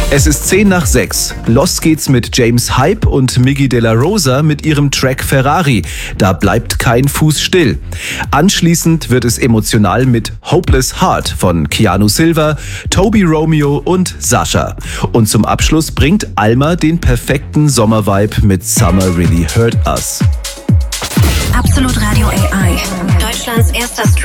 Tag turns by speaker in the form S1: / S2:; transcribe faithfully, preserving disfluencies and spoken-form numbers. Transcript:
S1: Es ist zehn nach sechs. Los geht's mit James Hype und Miggy De La Rosa mit ihrem Track Ferrari. Da bleibt kein Fuß still. Anschließend wird es emotional mit Hopeless Heart von Keanu Silva, Toby Romeo und Sascha. Und zum Abschluss bringt Alma den perfekten Sommervibe mit Summer Really Hurt Us.
S2: Absolut Radio A I. Deutschlands erster Stream.